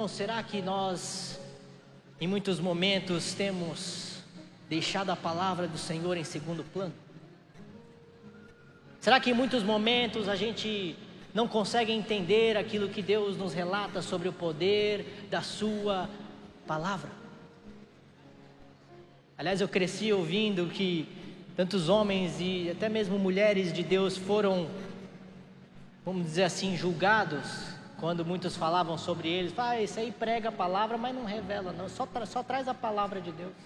Irmãos, será que nós, em muitos momentos, temos deixado a palavra do Senhor em segundo plano? Será que em muitos momentos a gente não consegue entender aquilo que Deus nos relata sobre o poder da sua palavra? Aliás, eu cresci ouvindo que tantos homens e até mesmo mulheres de Deus foram, vamos dizer assim, julgados, quando muitos falavam sobre eles. Esse aí prega a palavra, mas não revela não, só traz a palavra de Deus.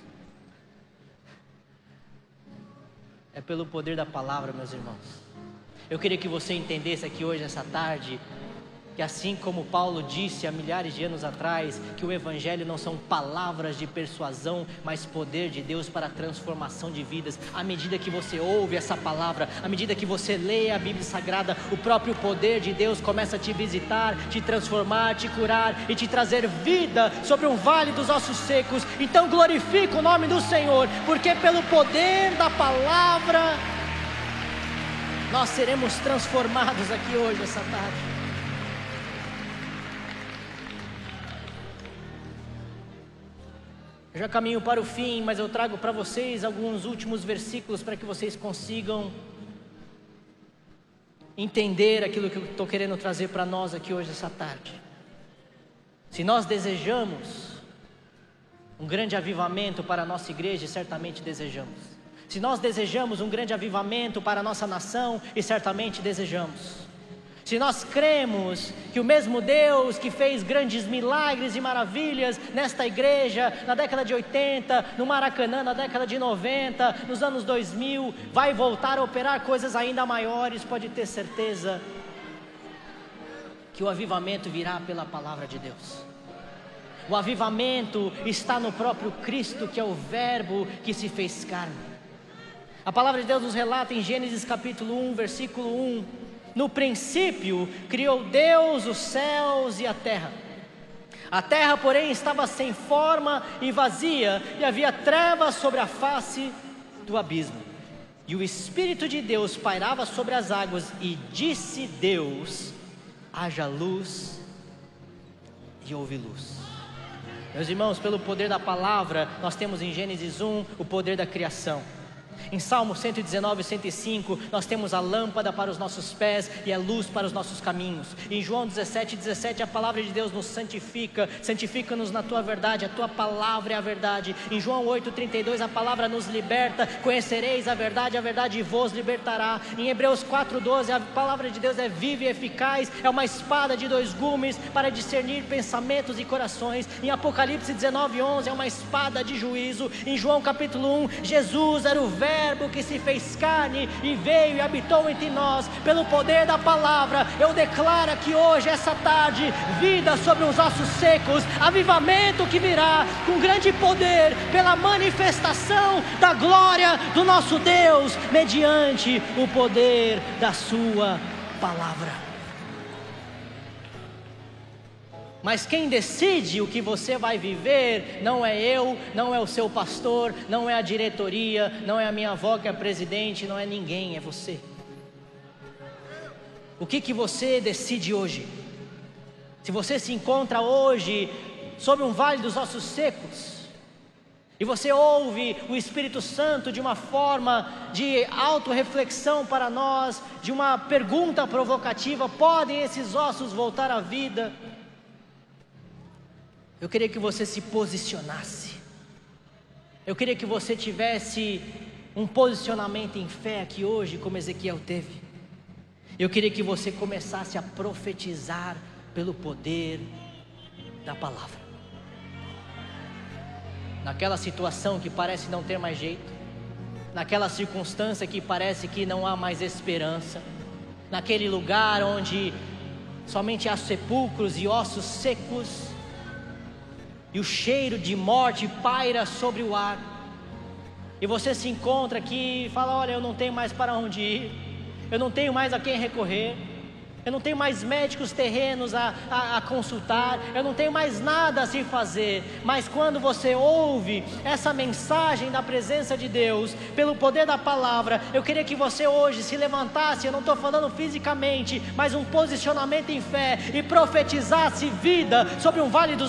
É pelo poder da palavra, meus irmãos. Eu queria que você entendesse aqui hoje, essa tarde, que assim como Paulo disse há milhares de anos atrás, que o Evangelho não são palavras de persuasão, mas poder de Deus para a transformação de vidas. À medida que você ouve essa palavra, à medida que você lê a Bíblia Sagrada, o próprio poder de Deus começa a te visitar, te transformar, te curar e te trazer vida sobre um vale dos ossos secos. Então glorifica o nome do Senhor, porque pelo poder da palavra nós seremos transformados aqui hoje, essa tarde. Eu já caminho para o fim, mas eu trago para vocês alguns últimos versículos para que vocês consigam entender aquilo que eu estou querendo trazer para nós aqui hoje, essa tarde. Se nós desejamos um grande avivamento para a nossa igreja, e certamente desejamos. Se nós desejamos um grande avivamento para a nossa nação, e certamente desejamos. Se nós cremos que o mesmo Deus que fez grandes milagres e maravilhas nesta igreja, na década de 80, no Maracanã, na década de 90, nos anos 2000, vai voltar a operar coisas ainda maiores, pode ter certeza que o avivamento virá pela palavra de Deus. O avivamento está no próprio Cristo, que é o Verbo que se fez carne. A palavra de Deus nos relata em Gênesis capítulo 1, versículo 1: no princípio criou Deus os céus e a terra. A terra, porém, estava sem forma e vazia, e havia trevas sobre a face do abismo. E o Espírito de Deus pairava sobre as águas, e disse Deus: haja luz, e houve luz. Meus irmãos, pelo poder da palavra, nós temos em Gênesis 1 o poder da criação. Em Salmo 119 e 105, nós temos a lâmpada para os nossos pés e a luz para os nossos caminhos. Em João 17, a palavra de Deus nos santifica, santifica-nos na tua verdade, a tua palavra é a verdade. Em João 8,32, a palavra nos liberta, conhecereis a verdade vos libertará. Em Hebreus 4,12, a palavra de Deus é viva e eficaz, é uma espada de dois gumes para discernir pensamentos e corações. Em Apocalipse 19,11, é uma espada de juízo. Em João capítulo 1, Jesus era o Verbo que se fez carne e veio e habitou entre nós. Pelo poder da palavra, eu declaro aqui hoje, essa tarde, vida sobre os ossos secos, avivamento que virá com grande poder, pela manifestação da glória do nosso Deus, mediante o poder da sua palavra. Mas quem decide o que você vai viver não é eu, não é o seu pastor, não é a diretoria, não é a minha avó que é presidente, não é ninguém, é você. O que você decide hoje? Se você se encontra hoje sob um vale dos ossos secos, e você ouve o Espírito Santo de uma forma de autorreflexão para nós, de uma pergunta provocativa: podem esses ossos voltar à vida? Eu queria que você se posicionasse. Eu queria que você tivesse um posicionamento em fé aqui hoje, como Ezequiel teve. Eu queria que você começasse a profetizar pelo poder da palavra. Naquela situação que parece não ter mais jeito, naquela circunstância que parece que não há mais esperança, naquele lugar onde somente há sepulcros e ossos secos, e o cheiro de morte paira sobre o ar, e você se encontra aqui e fala: olha, eu não tenho mais para onde ir, eu não tenho mais a quem recorrer, eu não tenho mais médicos terrenos a consultar, eu não tenho mais nada a se fazer. Mas quando você ouve essa mensagem da presença de Deus, pelo poder da palavra, eu queria que você hoje se levantasse, eu não estou falando fisicamente, mas um posicionamento em fé, e profetizasse vida sobre um vale dos